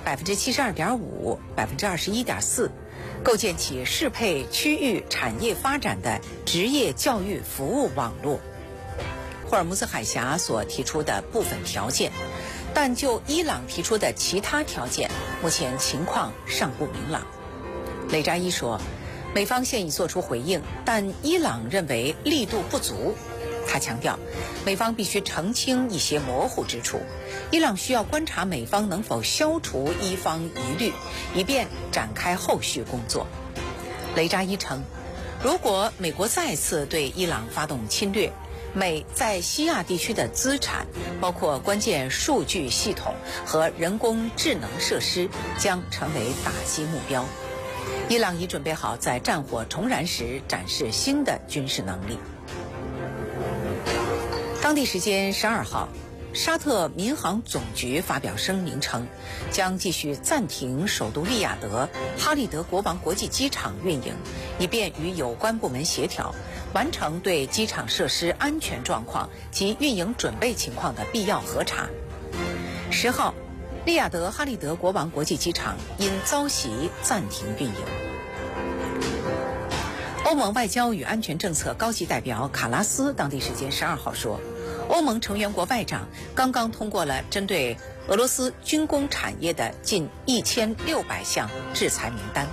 72.5%、21.4%，构建起适配区域产业发展的职业教育服务网络。霍尔木兹海峡所提出的部分条件，但就伊朗提出的其他条件，目前情况尚不明朗。雷扎伊说，美方现已作出回应，但伊朗认为力度不足。他强调，美方必须澄清一些模糊之处，伊朗需要观察美方能否消除伊方疑虑，以便展开后续工作。雷扎伊称，如果美国再次对伊朗发动侵略，美在西亚地区的资产，包括关键数据系统和人工智能设施，将成为打击目标。伊朗已准备好在战火重燃时展示新的军事能力。当地时间12号，沙特民航总局发表声明称，将继续暂停首都利雅得哈利德国王国际机场运营，以便与有关部门协调，完成对机场设施安全状况及运营准备情况的必要核查。10号，利雅得哈利德国王国际机场因遭袭暂停运营。欧盟外交与安全政策高级代表卡拉斯当地时间12号说，欧盟成员国外长刚刚通过了针对俄罗斯军工产业的近1600项制裁名单。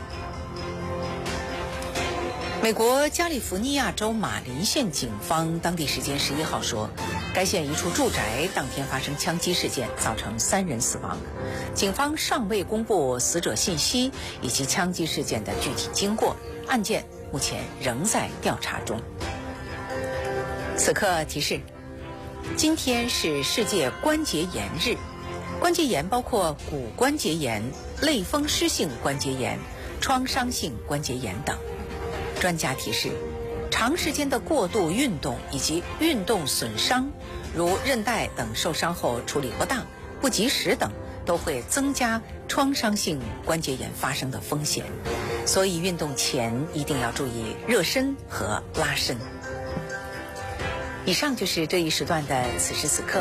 美国加利福尼亚州马林县警方当地时间11号说，该县一处住宅当天发生枪击事件，造成3人死亡。警方尚未公布死者信息以及枪击事件的具体经过，案件目前仍在调查中。此刻提示，今天是世界关节炎日，关节炎包括骨关节炎、类风湿性关节炎、创伤性关节炎等。专家提示，长时间的过度运动以及运动损伤，如韧带等受伤后处理不当、不及时等，都会增加创伤性关节炎发生的风险。所以运动前一定要注意热身和拉伸。以上就是这一时段的此时此刻。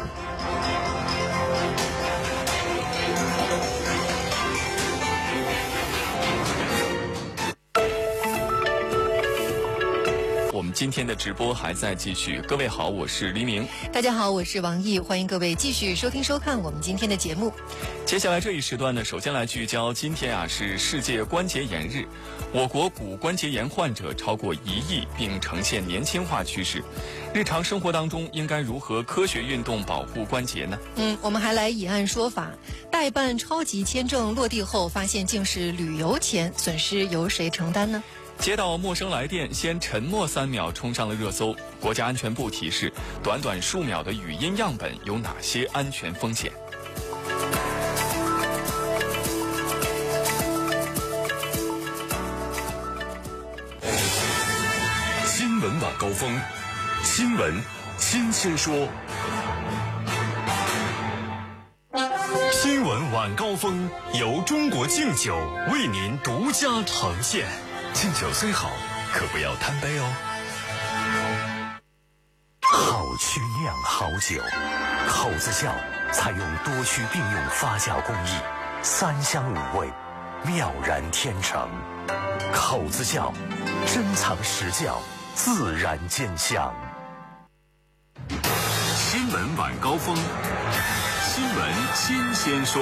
我们今天的直播还在继续。各位好，我是黎明。 大家好，我是王毅，欢迎各位继续收听收看我们今天的节目。 接下来这一时段呢，首先来聚焦今天是世界关节炎日。我国骨关节炎患者超过1亿，并呈现年轻化趋势。日常生活当中应该如何科学运动保护关节呢？ 我们还来以案说法。代办超级签证落地后，发现竟是旅游钱，损失由谁承担呢？ 接到陌生来电，先沉默3秒冲上了热搜。国家安全部提示，短短数秒的语音样本有哪些安全风险？ 新闻晚高峰，新闻新鲜说。新闻晚高峰由中国敬酒为您独家呈现。敬酒虽好，可不要贪杯哦。好曲酿好酒，口子窖采用多区并用发酵工艺，3香5味，妙然天成。口子窖珍藏实窖，自然见香。新闻晚高峰，新闻新鲜说。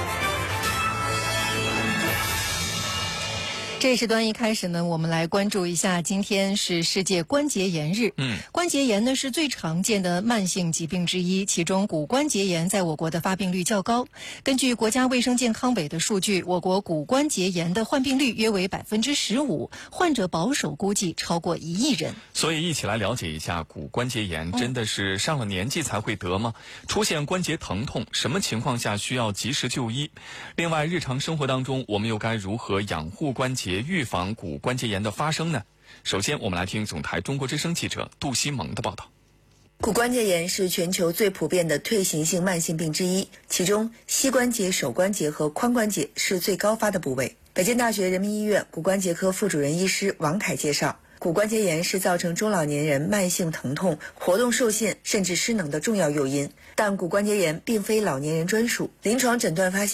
这时段一开始呢，我们来关注一下，今天是世界关节炎日。关节炎呢是最常见的慢性疾病之一，其中骨关节炎在我国的发病率较高。根据国家卫生健康委的数据，我国骨关节炎的患病率约为15%，患者保守估计超过1亿人。 所以一起来了解一下，骨关节炎真的是上了年纪才会得吗？出现关节疼痛，什么情况下需要及时就医？另外，日常生活当中我们又该如何养护关节，预防骨关节炎的发生呢？首先我们来听总台中国之声记者杜西蒙的报道。 骨关节炎是全球最普遍的退行性慢性病之一，其中膝关节、手关节和髋关节是最高发的部位。北京大学人民医院骨关节科副主任医师王凯介绍，骨关节炎是造成中老年人慢性疼痛、活动受限甚至失能的重要诱因，但骨关节炎并非老年人专属。临床诊断发现